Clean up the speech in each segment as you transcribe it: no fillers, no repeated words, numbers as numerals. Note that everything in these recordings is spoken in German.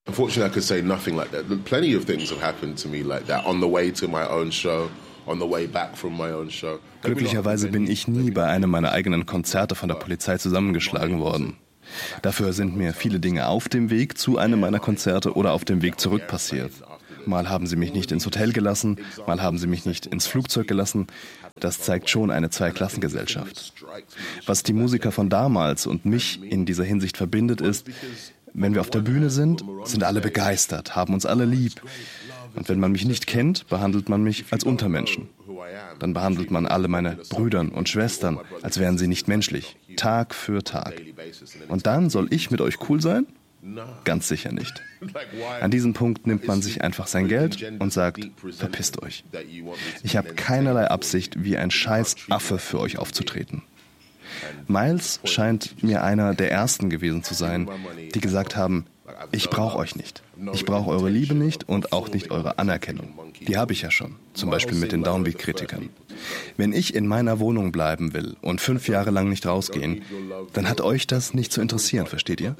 Unfortunately, I could say nothing like that. Plenty of things have happened to me like that on the way to my own show, on the way back from my own show. Glücklicherweise bin ich nie bei einem meiner eigenen Konzerte von der Polizei zusammengeschlagen worden. Dafür sind mir viele Dinge auf dem Weg zu einem meiner Konzerte oder auf dem Weg zurück passiert. Mal haben sie mich nicht ins Hotel gelassen, mal haben sie mich nicht ins Flugzeug gelassen. Das zeigt schon eine Zweiklassengesellschaft. Was die Musiker von damals und mich in dieser Hinsicht verbindet, ist, wenn wir auf der Bühne sind alle begeistert, haben uns alle lieb. Und wenn man mich nicht kennt, behandelt man mich als Untermenschen. Dann behandelt man alle meine Brüder und Schwestern, als wären sie nicht menschlich, Tag für Tag. Und dann soll ich mit euch cool sein? Ganz sicher nicht. An diesem Punkt nimmt man sich einfach sein Geld und sagt, verpisst euch. Ich habe keinerlei Absicht, wie ein scheiß Affe für euch aufzutreten. Miles scheint mir einer der ersten gewesen zu sein, die gesagt haben, ich brauche euch nicht. Ich brauche eure Liebe nicht und auch nicht eure Anerkennung. Die habe ich ja schon, zum Beispiel mit den Downbeat-Kritikern. Wenn ich in meiner Wohnung bleiben will und 5 Jahre lang nicht rausgehen, dann hat euch das nicht zu interessieren, versteht ihr?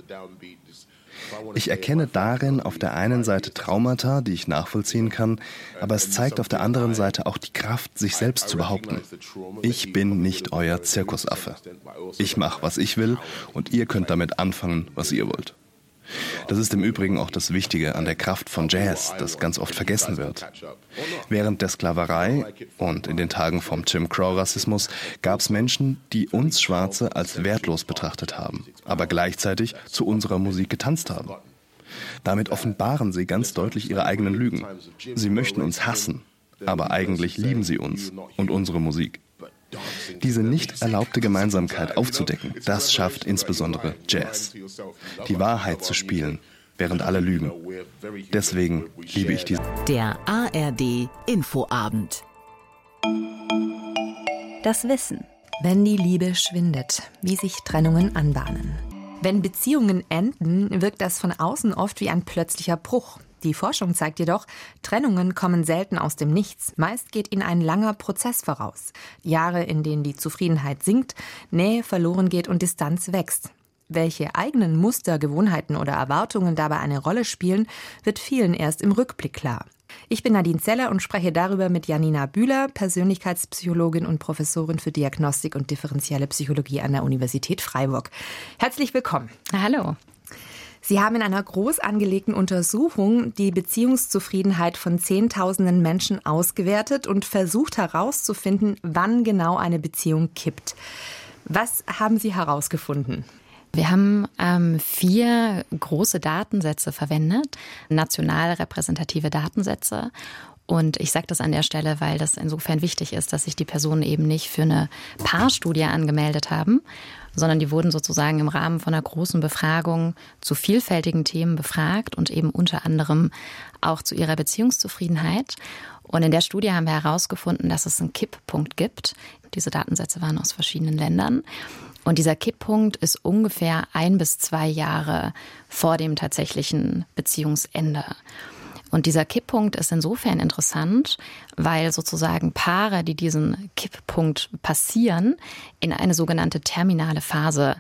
Ich erkenne darin auf der einen Seite Traumata, die ich nachvollziehen kann, aber es zeigt auf der anderen Seite auch die Kraft, sich selbst zu behaupten. Ich bin nicht euer Zirkusaffe. Ich mache, was ich will, und ihr könnt damit anfangen, was ihr wollt. Das ist im Übrigen auch das Wichtige an der Kraft von Jazz, das ganz oft vergessen wird. Während der Sklaverei und in den Tagen vom Jim Crow-Rassismus gab es Menschen, die uns Schwarze als wertlos betrachtet haben, aber gleichzeitig zu unserer Musik getanzt haben. Damit offenbaren sie ganz deutlich ihre eigenen Lügen. Sie möchten uns hassen, aber eigentlich lieben sie uns und unsere Musik. Diese nicht erlaubte Gemeinsamkeit aufzudecken, das schafft insbesondere Jazz. Die Wahrheit zu spielen, während alle lügen. Deswegen liebe ich diese. Der ARD Infoabend. Das Wissen. Wenn die Liebe schwindet, wie sich Trennungen anbahnen. Wenn Beziehungen enden, wirkt das von außen oft wie ein plötzlicher Bruch. Die Forschung zeigt jedoch, Trennungen kommen selten aus dem Nichts. Meist geht ihnen ein langer Prozess voraus. Jahre, in denen die Zufriedenheit sinkt, Nähe verloren geht und Distanz wächst. Welche eigenen Muster, Gewohnheiten oder Erwartungen dabei eine Rolle spielen, wird vielen erst im Rückblick klar. Ich bin Nadine Zeller und spreche darüber mit Janina Bühler, Persönlichkeitspsychologin und Professorin für Diagnostik und differenzielle Psychologie an der Universität Freiburg. Herzlich willkommen. Hallo. Sie haben in einer groß angelegten Untersuchung die Beziehungszufriedenheit von Zehntausenden Menschen ausgewertet und versucht herauszufinden, wann genau eine Beziehung kippt. Was haben Sie herausgefunden? Wir haben 4 große Datensätze verwendet, national repräsentative Datensätze. Und ich sage das an der Stelle, weil das insofern wichtig ist, dass sich die Personen eben nicht für eine Paarstudie angemeldet haben, sondern die wurden sozusagen im Rahmen von einer großen Befragung zu vielfältigen Themen befragt und eben unter anderem auch zu ihrer Beziehungszufriedenheit. Und in der Studie haben wir herausgefunden, dass es einen Kipppunkt gibt. Diese Datensätze waren aus verschiedenen Ländern. Und dieser Kipppunkt ist ungefähr 1 bis 2 Jahre vor dem tatsächlichen Beziehungsende. Und dieser Kipppunkt ist insofern interessant, weil sozusagen Paare, die diesen Kipppunkt passieren, in eine sogenannte terminale Phase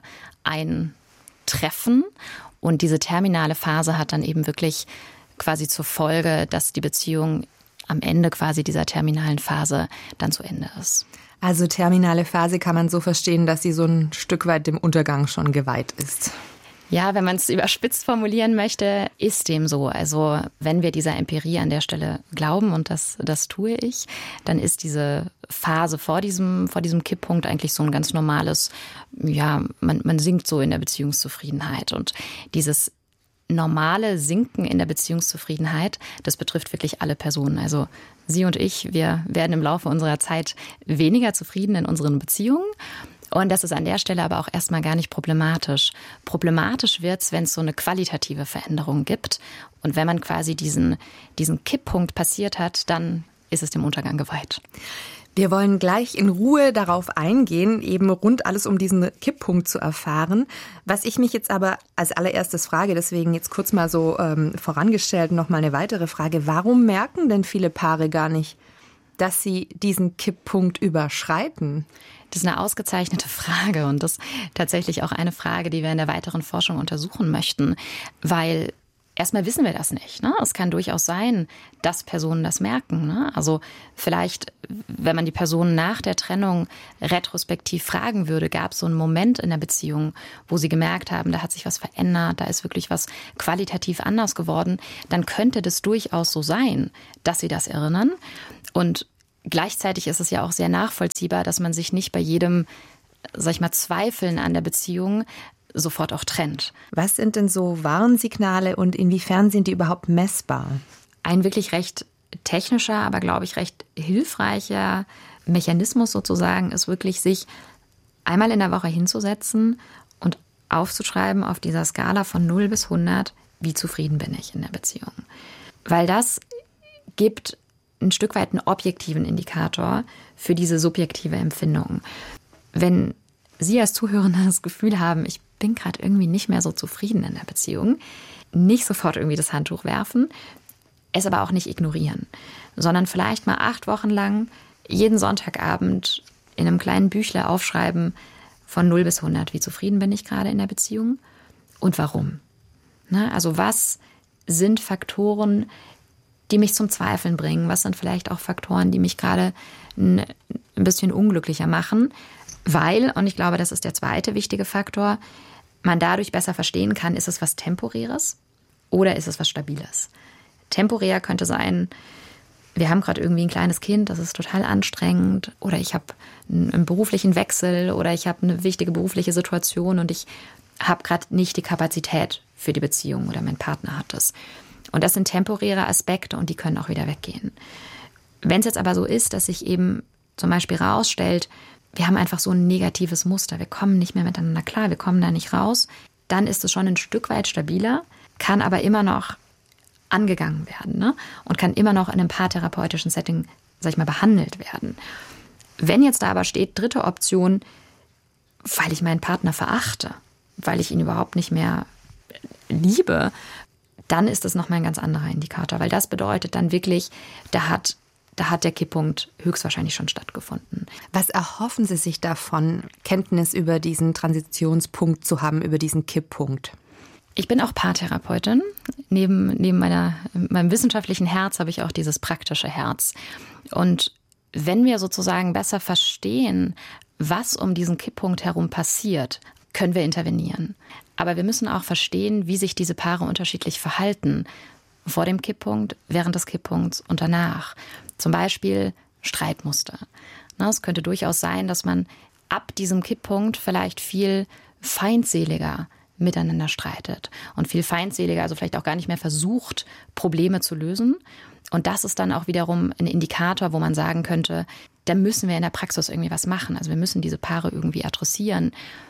eintreffen. Und diese terminale Phase hat dann eben wirklich quasi zur Folge, dass die Beziehung am Ende quasi dieser terminalen Phase dann zu Ende ist. Also terminale Phase kann man so verstehen, dass sie so ein Stück weit dem Untergang schon geweiht ist. Ja, wenn man es überspitzt formulieren möchte, ist dem so. Also wenn wir dieser Empirie an der Stelle glauben, und das tue ich, dann ist diese Phase vor diesem Kipppunkt eigentlich so ein ganz normales, ja, man sinkt so in der Beziehungszufriedenheit. Und dieses normale Sinken in der Beziehungszufriedenheit, das betrifft wirklich alle Personen. Also Sie und ich, wir werden im Laufe unserer Zeit weniger zufrieden in unseren Beziehungen. Und das ist an der Stelle aber auch erstmal gar nicht problematisch. Problematisch wird es, wenn es so eine qualitative Veränderung gibt. Und wenn man quasi diesen Kipppunkt passiert hat, dann ist es dem Untergang geweiht. Wir wollen gleich in Ruhe darauf eingehen, eben rund alles um diesen Kipppunkt zu erfahren. Was ich mich jetzt aber als allererstes frage, deswegen jetzt kurz mal so vorangestellt, noch mal eine weitere Frage. Warum merken denn viele Paare gar nicht, dass sie diesen Kipppunkt überschreiten? Das ist eine ausgezeichnete Frage und das ist tatsächlich auch eine Frage, die wir in der weiteren Forschung untersuchen möchten, weil erstmal wissen wir das nicht. Ne? Es kann durchaus sein, dass Personen das merken. Ne? Also vielleicht, wenn man die Personen nach der Trennung retrospektiv fragen würde, gab es so einen Moment in der Beziehung, wo sie gemerkt haben, da hat sich was verändert, da ist wirklich was qualitativ anders geworden, dann könnte das durchaus so sein, dass sie das erinnern. Und gleichzeitig ist es ja auch sehr nachvollziehbar, dass man sich nicht bei jedem, sag ich mal, Zweifeln an der Beziehung sofort auch trennt. Was sind denn so Warnsignale und inwiefern sind die überhaupt messbar? Ein wirklich recht technischer, aber glaube ich recht hilfreicher Mechanismus sozusagen ist wirklich, sich einmal in der Woche hinzusetzen und aufzuschreiben auf dieser Skala von 0 bis 100, wie zufrieden bin ich in der Beziehung. Weil das gibt ein Stück weit einen objektiven Indikator für diese subjektive Empfindung. Wenn Sie als Zuhörende das Gefühl haben, ich bin gerade irgendwie nicht mehr so zufrieden in der Beziehung, nicht sofort irgendwie das Handtuch werfen, es aber auch nicht ignorieren, sondern vielleicht mal 8 Wochen lang jeden Sonntagabend in einem kleinen Büchle aufschreiben von 0 bis 100, wie zufrieden bin ich gerade in der Beziehung und warum. Also was sind Faktoren, die mich zum Zweifeln bringen? Was sind vielleicht auch Faktoren, die mich gerade ein bisschen unglücklicher machen? Weil, und ich glaube, das ist der zweite wichtige Faktor, man dadurch besser verstehen kann, ist es was Temporäres oder ist es was Stabiles. Temporär könnte sein, wir haben gerade irgendwie ein kleines Kind, das ist total anstrengend, oder ich habe einen beruflichen Wechsel oder ich habe eine wichtige berufliche Situation und ich habe gerade nicht die Kapazität für die Beziehung oder mein Partner hat es. Und das sind temporäre Aspekte und die können auch wieder weggehen. Wenn es jetzt aber so ist, dass sich eben zum Beispiel rausstellt, wir haben einfach so ein negatives Muster, wir kommen nicht mehr miteinander klar, wir kommen da nicht raus, dann ist es schon ein Stück weit stabiler, kann aber immer noch angegangen werden, ne? Und kann immer noch in einem paartherapeutischen Setting, sag ich mal, behandelt werden. Wenn jetzt da aber steht, dritte Option, weil ich meinen Partner verachte, weil ich ihn überhaupt nicht mehr liebe, dann ist das nochmal ein ganz anderer Indikator, weil das bedeutet dann wirklich, da hat der Kipppunkt höchstwahrscheinlich schon stattgefunden. Was erhoffen Sie sich davon, Kenntnis über diesen Transitionspunkt zu haben, über diesen Kipppunkt? Ich bin auch Paartherapeutin. Neben meinem wissenschaftlichen Herz habe ich auch dieses praktische Herz. Und wenn wir sozusagen besser verstehen, was um diesen Kipppunkt herum passiert, können wir intervenieren. Aber wir müssen auch verstehen, wie sich diese Paare unterschiedlich verhalten. Vor dem Kipppunkt, während des Kipppunkts und danach. Zum Beispiel Streitmuster. Es könnte durchaus sein, dass man ab diesem Kipppunkt vielleicht viel feindseliger miteinander streitet und viel feindseliger, also vielleicht auch gar nicht mehr versucht, Probleme zu lösen. Und das ist dann auch wiederum ein Indikator, wo man sagen könnte, da müssen wir in der Praxis irgendwie was machen. Also wir müssen diese Paare irgendwie adressieren,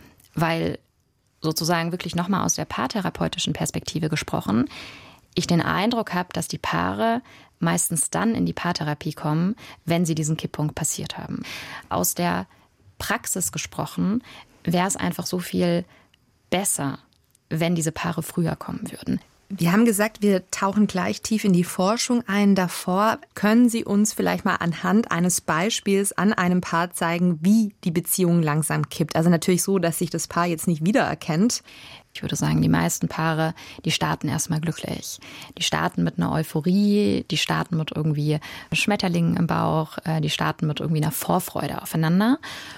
weil sozusagen wirklich nochmal aus der paartherapeutischen Perspektive gesprochen, ich den Eindruck habe, dass die Paare meistens dann in die Paartherapie kommen, wenn sie diesen Kipppunkt passiert haben. Aus der Praxis gesprochen wäre es einfach so viel besser, wenn diese Paare früher kommen würden. Wir haben gesagt, wir tauchen gleich tief in die Forschung ein. Davor können Sie uns vielleicht mal anhand eines Beispiels an einem Paar zeigen, wie die Beziehung langsam kippt. Also natürlich so, dass sich das Paar jetzt nicht wiedererkennt. Ich würde sagen, die meisten Paare, die starten erstmal glücklich. Die starten mit einer Euphorie, die starten mit irgendwie Schmetterlingen im Bauch, die starten mit irgendwie einer Vorfreude aufeinander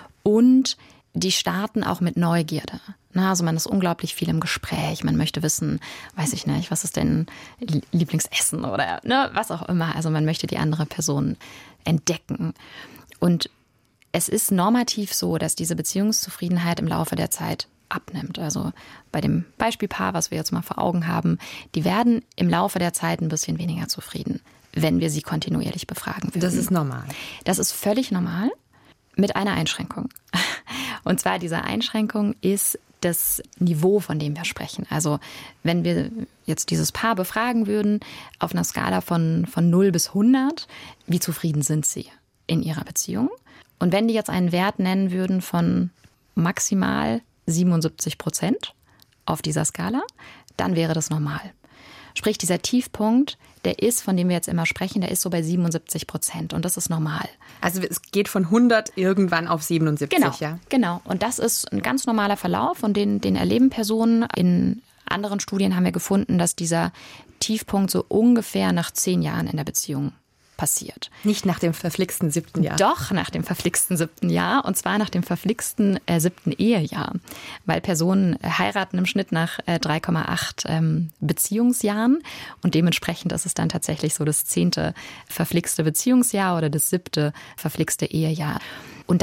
und die starten auch mit Neugierde. Also man ist unglaublich viel im Gespräch, man möchte wissen, weiß ich nicht, was ist denn Lieblingsessen oder was auch immer. Also man möchte die andere Person entdecken. Und es ist normativ so, dass diese Beziehungszufriedenheit im Laufe der Zeit abnimmt. Also bei dem Beispielpaar, was wir jetzt mal vor Augen haben, die werden im Laufe der Zeit ein bisschen weniger zufrieden, wenn wir sie kontinuierlich befragen würden. Das ist normal. Das ist völlig normal, mit einer Einschränkung. Und zwar diese Einschränkung ist das Niveau, von dem wir sprechen. Also wenn wir jetzt dieses Paar befragen würden, auf einer Skala von 0 bis 100, wie zufrieden sind sie in ihrer Beziehung? Und wenn die jetzt einen Wert nennen würden von maximal 77% auf dieser Skala, dann wäre das normal. Sprich, dieser Tiefpunkt, der ist, von dem wir jetzt immer sprechen, der ist so bei 77% und das ist normal. Also es geht von 100 irgendwann auf 77, genau, ja? Genau. Und das ist ein ganz normaler Verlauf und den erleben Personen in anderen Studien haben wir gefunden, dass dieser Tiefpunkt so ungefähr nach 10 Jahren in der Beziehung passiert. Nicht nach dem verflixten 7. Jahr. Doch, nach dem verflixten 7. Jahr, und zwar nach dem verflixten 7. Ehejahr. Weil Personen heiraten im Schnitt nach 3,8 Beziehungsjahren und dementsprechend ist es dann tatsächlich so das 10. verflixte Beziehungsjahr oder das 7. verflixte Ehejahr.